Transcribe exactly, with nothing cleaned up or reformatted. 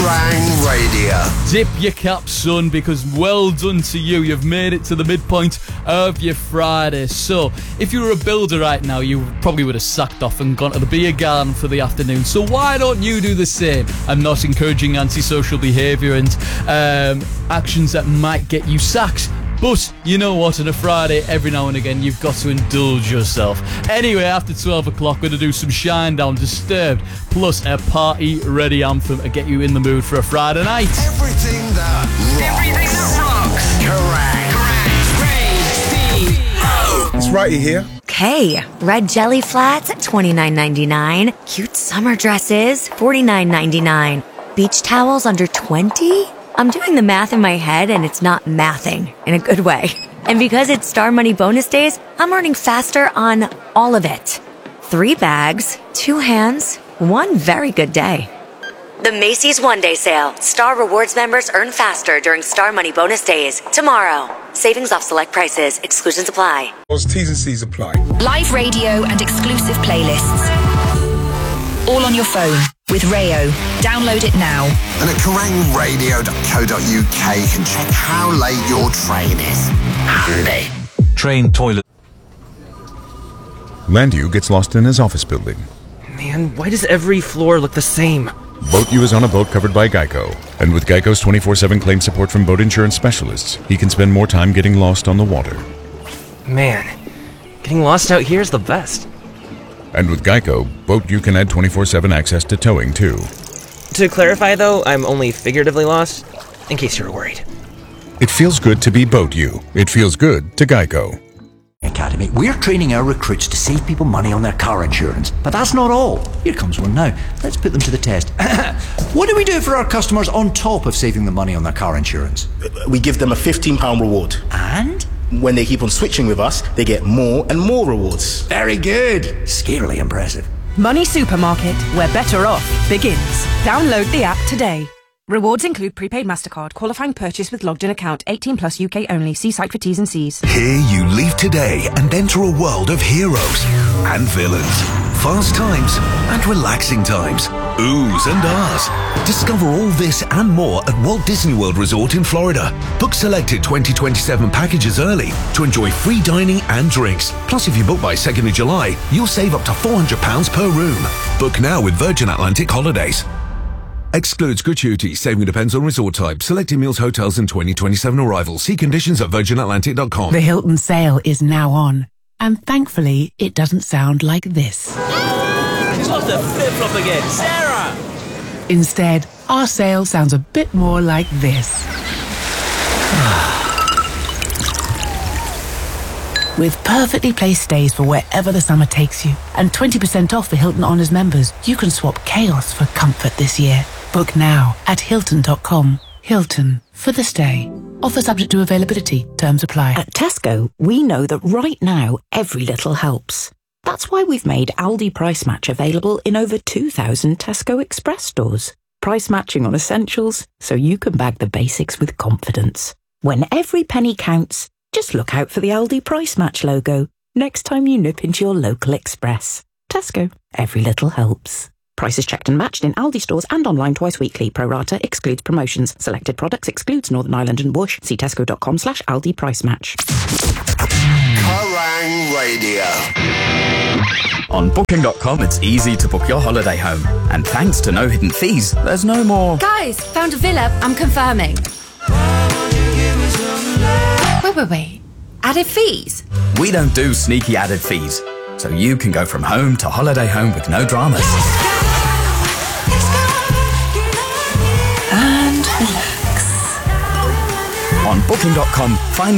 Kerrang Radio. Dip your cap, son, because well done to you. You've made it to the midpoint of your Friday. So, if you were a builder right now, you probably would have sacked off and gone to the beer garden for the afternoon. So why don't you do the same? I'm not encouraging antisocial behaviour and um, actions that might get you sacked. But you know what, on a Friday, every now and again, you've got to indulge yourself. Anyway, after twelve o'clock, we're going to do some Shinedown, Disturbed, plus a party-ready anthem to get you in the mood for a Friday night. Everything that rocks. Everything that rocks. Kerrang. It's Righty here. Okay, red jelly flats at twenty-nine ninety-nine. Cute summer dresses, forty-nine ninety-nine. Beach towels under twenty? I'm doing the math in my head and it's not mathing in a good way. And because it's Star Money bonus days, I'm earning faster on all of it. Three bags, two hands, one very good day. The Macy's One Day Sale. Star Rewards members earn faster during Star Money bonus days. Tomorrow. Savings off select prices. Exclusions apply. Those T's and C's apply. Live radio and exclusive playlists. All on your phone with Rayo. Download it now. And at kerrang radio dot co dot uk can check how late your train is. Handy. Train toilet. Landu gets lost in his office building. Man, why does every floor look the same? BoatU is on a boat covered by Geico. And with Geico's twenty-four seven claim support from boat insurance specialists, he can spend more time getting lost on the water. Man, getting lost out here is the best. And with Geico, BoatU can add twenty-four seven access to towing, too. To clarify, though, I'm only figuratively lost, in case you're worried. It feels good to be BoatU. It feels good to Geico. Academy, we're training our recruits to save people money on their car insurance. But that's not all. Here comes one now. Let's put them to the test. What do we do for our customers on top of saving them money on their car insurance? We give them a fifteen pound reward. And? When they keep on switching with us, they get more and more rewards. Very good. Scarily impressive. Money Supermarket, where better off begins. Download the app today. Rewards include prepaid MasterCard, qualifying purchase with logged in account, eighteen plus U K only. See site for T's and C's. Here you leave today and enter a world of heroes and villains, fast times and relaxing times, oohs and ahs. Discover all this and more at Walt Disney World Resort in Florida. Book selected twenty twenty-seven packages early to enjoy free dining and drinks. Plus, if you book by second of July, you'll save up to four hundred pounds per room. Book now with Virgin Atlantic Holidays. Excludes gratuity. Saving depends on resort type. Selected meals, hotels and twenty twenty-seven arrivals. See conditions at virgin atlantic dot com. The Hilton sale is now on. And thankfully, it doesn't sound like this. She's lost her flip-flop again. Sarah! Instead, our sale sounds a bit more like this. With perfectly placed stays for wherever the summer takes you, and twenty percent off for Hilton Honors members, you can swap chaos for comfort this year. Book now at hilton dot com. Hilton, for the stay. Offer subject to availability. Terms apply. At Tesco, we know that right now, every little helps. That's why we've made Aldi Price Match available in over two thousand Tesco Express stores. Price matching on essentials, so you can bag the basics with confidence. When every penny counts, just look out for the Aldi Price Match logo next time you nip into your local Express. Tesco, every little helps. Prices checked and matched in Aldi stores and online twice weekly. Pro rata excludes promotions. Selected products excludes Northern Ireland and Bush. See tesco.com slash Aldi Price Match. Kerrang Radio. On booking dot com, it's easy to book your holiday home. And thanks to no hidden fees, there's no more... Guys, found a villa. I'm confirming. Wait, wait, wait. Added fees? We don't do sneaky added fees. So you can go from home to holiday home with no dramas. And relax. On booking dot com, find